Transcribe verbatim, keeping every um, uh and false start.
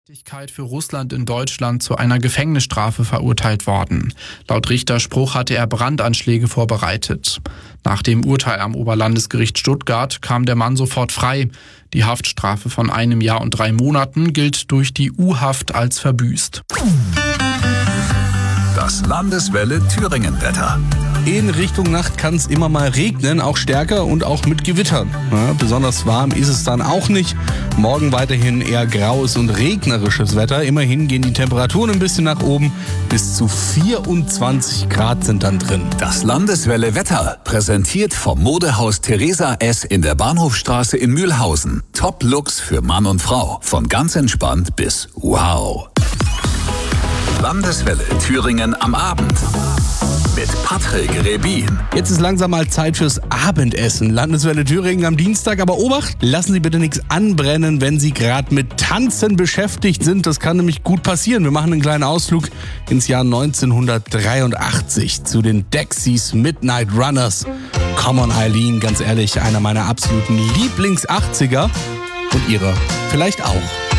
Für Russland in Deutschland zu einer Gefängnisstrafe verurteilt worden. Laut Richterspruch hatte er Brandanschläge vorbereitet. Nach dem Urteil am Oberlandesgericht Stuttgart kam der Mann sofort frei. Die Haftstrafe von einem Jahr und drei Monaten gilt durch die U-Haft als verbüßt. Das Landeswelle Thüringen-Wetter. In Richtung Nacht kann es immer mal regnen, auch stärker und auch mit Gewittern. Ja, besonders warm ist es dann auch nicht. Morgen weiterhin eher graues und regnerisches Wetter. Immerhin gehen die Temperaturen ein bisschen nach oben. Bis zu vierundzwanzig Grad sind dann drin. Das Landeswelle Wetter, präsentiert vom Modehaus Theresa S. in der Bahnhofstraße in Mühlhausen. Top-Looks für Mann und Frau. Von ganz entspannt bis wow. Landeswelle Thüringen am Abend. Mit Patrick Rebin. Jetzt ist langsam mal Zeit fürs Abendessen. Landeswelle Thüringen am Dienstag. Aber Obacht, lassen Sie bitte nichts anbrennen, wenn Sie gerade mit Tanzen beschäftigt sind. Das kann nämlich gut passieren. Wir machen einen kleinen Ausflug ins Jahr neunzehnhundertdreiundachtzig zu den Dexys Midnight Runners. Come on Eileen, ganz ehrlich, einer meiner absoluten Lieblings-achtziger. Und Ihrer vielleicht auch.